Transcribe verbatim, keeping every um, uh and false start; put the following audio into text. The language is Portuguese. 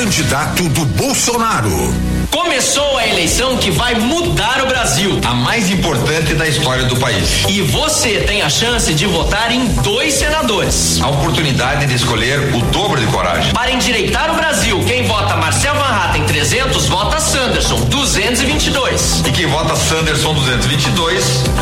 candidato do Bolsonaro. Começou a eleição que vai mudar o Brasil. A mais importante da história do país. E você tem a chance de votar em dois senadores. A oportunidade de escolher o dobro de coragem. Para endireitar o Brasil, quem vota Marcel Van Hatten trezentos, vota Sanderson duzentos e vinte e dois. E quem vota Sanderson duzentos e vinte e dois